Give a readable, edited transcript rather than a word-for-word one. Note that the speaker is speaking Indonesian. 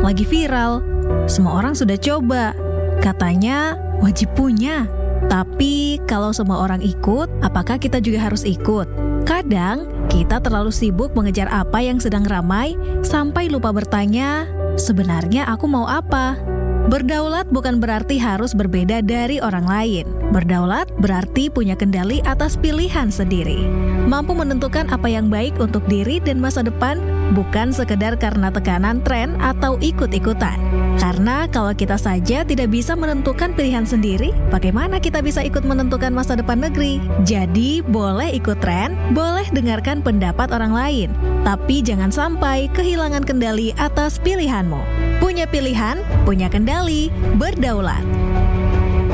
lagi viral. Semua orang sudah coba. Katanya wajib punya. Tapi kalau semua orang ikut, apakah kita juga harus ikut? Kadang kita terlalu sibuk mengejar apa yang sedang ramai sampai lupa bertanya, sebenarnya aku mau apa? Berdaulat bukan berarti harus berbeda dari orang lain. Berdaulat berarti punya kendali atas pilihan sendiri. Mampu menentukan apa yang baik untuk diri dan masa depan, bukan sekedar karena tekanan tren atau ikut-ikutan. Karena kalau kita saja tidak bisa menentukan pilihan sendiri, bagaimana kita bisa ikut menentukan masa depan negeri? Jadi, boleh ikut tren, boleh dengarkan pendapat orang lain, tapi jangan sampai kehilangan kendali atas pilihanmu. Punya pilihan, punya kendali, berdaulat.